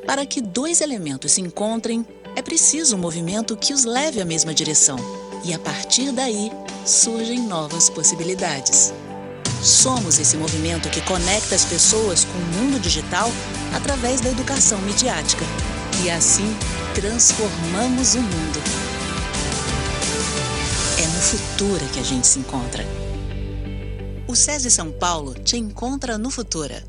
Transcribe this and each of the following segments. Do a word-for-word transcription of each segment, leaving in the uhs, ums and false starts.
Para que dois elementos se encontrem, é preciso um movimento que os leve à mesma direção. E a partir daí, surgem novas possibilidades. Somos esse movimento que conecta as pessoas com o mundo digital através da educação midiática. E assim, transformamos o mundo. É no Futura que a gente se encontra. O SESI São Paulo te encontra no Futura.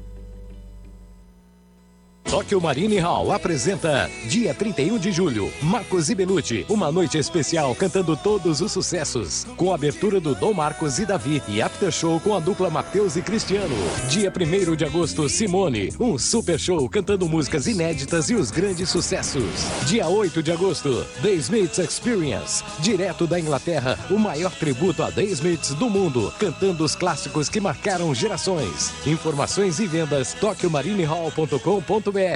Tóquio Marine Hall apresenta dia trinta e um de julho, Marcos e Belucci, uma noite especial cantando todos os sucessos, com a abertura do Dom Marcos e Davi e after show com a dupla Matheus e Cristiano. Dia primeiro de agosto, Simone, um super show cantando músicas inéditas e os grandes sucessos. Dia oito de agosto, The Smiths Experience, direto da Inglaterra, o maior tributo a The Smiths do mundo, cantando os clássicos que marcaram gerações. Informações e vendas tóquio marine hall ponto com ponto br.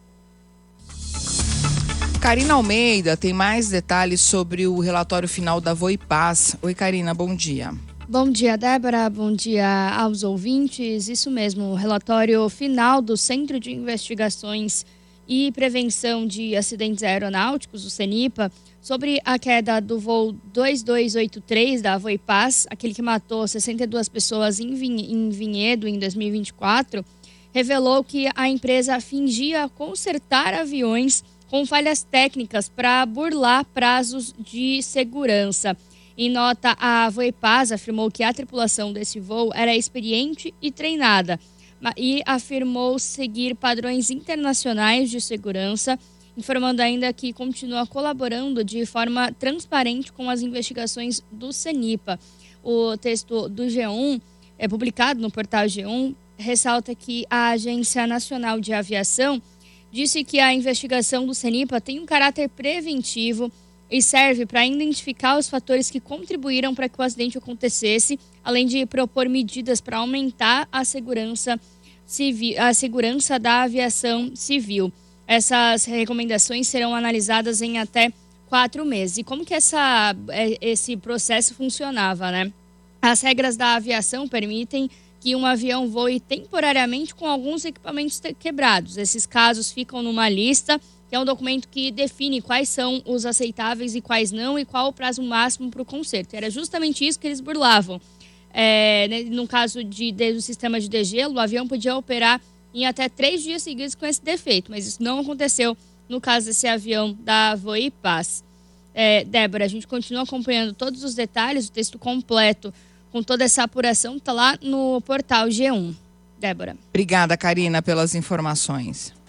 Karina Almeida tem mais detalhes sobre o relatório final da Voipaz. Oi, Karina, bom dia. Bom dia, Débora. Bom dia aos ouvintes. Isso mesmo, o relatório final do Centro de Investigações e Prevenção de Acidentes Aeronáuticos, o CENIPA, sobre a queda do voo dois dois oito três da Voipaz, aquele que matou sessenta e duas pessoas em Vinhedo em dois mil e vinte e quatro, revelou que a empresa fingia consertar aviões com falhas técnicas para burlar prazos de segurança. Em nota, a Voipaz afirmou que a tripulação desse voo era experiente e treinada e afirmou seguir padrões internacionais de segurança, informando ainda que continua colaborando de forma transparente com as investigações do CENIPA. O texto do G um, é publicado no portal G um, ressalta que a Agência Nacional de Aviação disse que a investigação do CENIPA tem um caráter preventivo e serve para identificar os fatores que contribuíram para que o acidente acontecesse, além de propor medidas para aumentar a segurança civil, a segurança da aviação civil. Essas recomendações serão analisadas em até quatro meses. E como que essa, esse processo funcionava, né? As regras da aviação permitem que um avião voe temporariamente com alguns equipamentos quebrados. Esses casos ficam numa lista, que é um documento que define quais são os aceitáveis e quais não, e qual o prazo máximo para o conserto. Era justamente isso que eles burlavam. É, no caso de, de, do sistema de degelo, o avião podia operar em até três dias seguidos com esse defeito, mas isso não aconteceu no caso desse avião da Voipaz. É, Débora, a gente continua acompanhando todos os detalhes, o texto completo com toda essa apuração está lá no portal G um. Débora. Obrigada, Karina, pelas informações.